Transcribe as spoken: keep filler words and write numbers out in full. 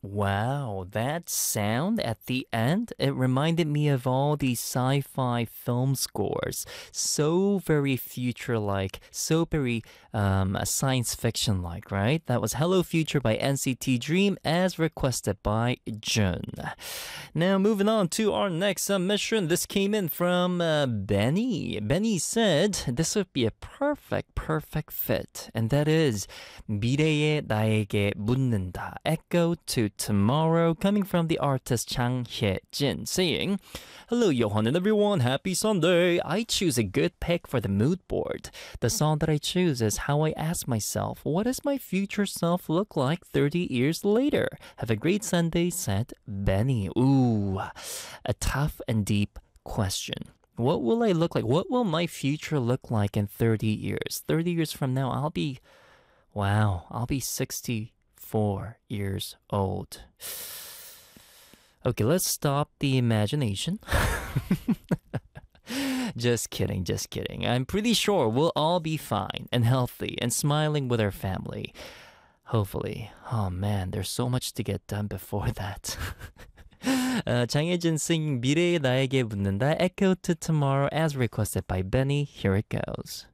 Wow, that sound at the end, it reminded me of all these sci-fi film scores. So very future-like, so very um, science fiction-like, right? That was Hello Future by N C T Dream as requested by Jun. Now moving on to our next submission. This came in from uh, Benny. Benny said this would be a perfect, perfect fit. And that is 미래의 나에게 묻는다. Echo to Tomorrow, coming from the artist Chang Hye-jin, saying, "Hello, Johan and everyone. Happy Sunday. I choose a good pick for the mood board. The song that I choose is how I ask myself, what does my future self look like thirty years later? Have a great Sunday," said Benny. Ooh, a tough and deep question. What will I look like? What will my future look like in thirty years? thirty years from now, I'll be, wow, I'll be sixty-four years old. Okay, let's stop the imagination. Just kidding, just kidding. I'm pretty sure we'll all be fine and healthy and smiling with our family. Hopefully. Oh man, there's so much to get done before that. uh, 장혜진 singing 미래의 나에게 묻는다, Echo to Tomorrow as requested by Benny. Here it goes.